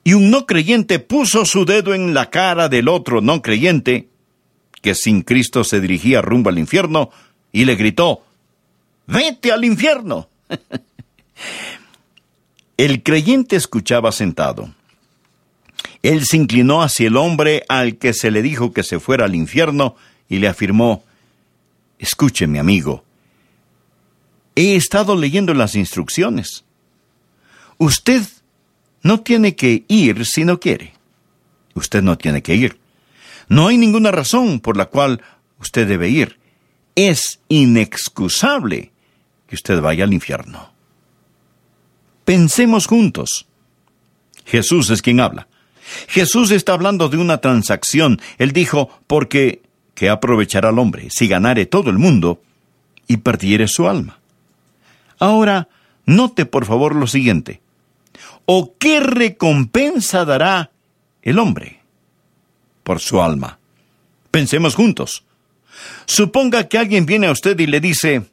y un no creyente puso su dedo en la cara del otro no creyente, que sin Cristo se dirigía rumbo al infierno, y le gritó: ¡vete al infierno! El creyente escuchaba sentado. Él se inclinó hacia el hombre al que se le dijo que se fuera al infierno y le afirmó: escúcheme, amigo, he estado leyendo las instrucciones. Usted no tiene que ir si no quiere. Usted no tiene que ir. No hay ninguna razón por la cual usted debe ir. Es inexcusable que usted vaya al infierno. Pensemos juntos. Jesús es quien habla. Jesús está hablando de una transacción. Él dijo: porque ¿qué aprovechará el hombre si ganare todo el mundo y perdiere su alma? Ahora, note por favor lo siguiente. ¿O qué recompensa dará el hombre por su alma? Pensemos juntos. Suponga que alguien viene a usted y le dice: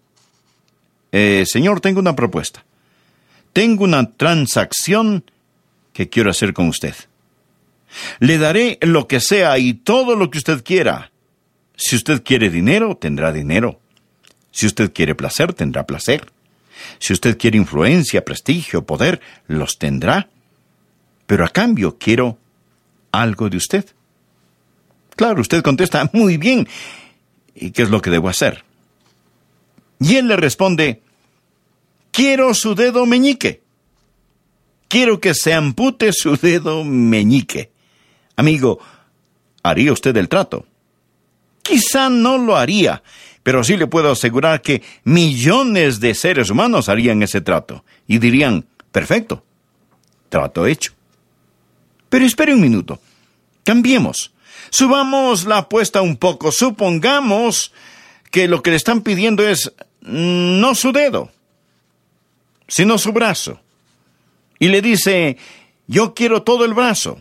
señor, tengo una propuesta. Tengo una transacción que quiero hacer con usted. Le daré lo que sea y todo lo que usted quiera. Si usted quiere dinero, tendrá dinero. Si usted quiere placer, tendrá placer. Si usted quiere influencia, prestigio, poder, los tendrá. Pero a cambio quiero algo de usted. Claro, usted contesta: muy bien. ¿Y qué es lo que debo hacer? Y él le responde: quiero su dedo meñique. Quiero que se ampute su dedo meñique. Amigo, ¿haría usted el trato? Quizá no lo haría, pero sí le puedo asegurar que millones de seres humanos harían ese trato y dirían: perfecto, trato hecho. Pero espere un minuto, cambiemos, subamos la apuesta un poco. Supongamos que lo que le están pidiendo es no su dedo, sino su brazo. Y le dice: yo quiero todo el brazo.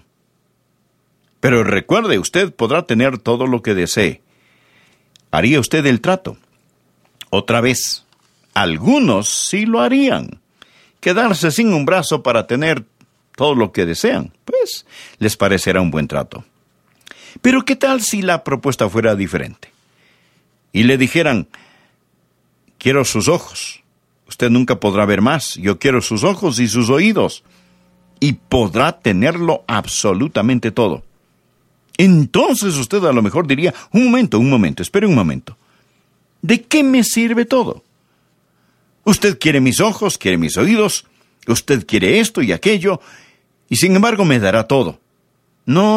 Pero recuerde, usted podrá tener todo lo que desee. ¿Haría usted el trato? Otra vez, algunos sí lo harían. Quedarse sin un brazo para tener todo lo que desean, pues les parecerá un buen trato. Pero ¿qué tal si la propuesta fuera diferente? Y le dijeran: quiero sus ojos. Usted nunca podrá ver más. Yo quiero sus ojos y sus oídos. Y podrá tenerlo absolutamente todo. Entonces usted a lo mejor diría: un momento, espere un momento. ¿De qué me sirve todo? Usted quiere mis ojos, quiere mis oídos, usted quiere esto y aquello, y sin embargo me dará todo. No.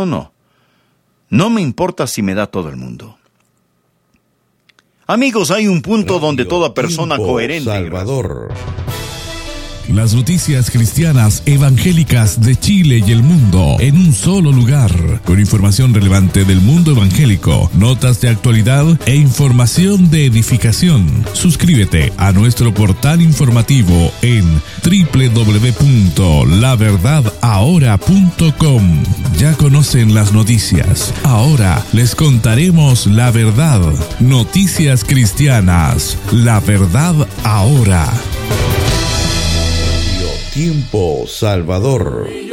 No me importa si me da todo el mundo. Amigos, hay un punto donde toda persona coherente... Salvador. Las noticias cristianas evangélicas de Chile y el mundo en un solo lugar, con información relevante del mundo evangélico, notas de actualidad e información de edificación. Suscríbete a nuestro portal informativo en www.laverdadahora.com. Ya conocen las noticias. Ahora les contaremos la verdad. Noticias cristianas. La verdad ahora. Tiempo Salvador.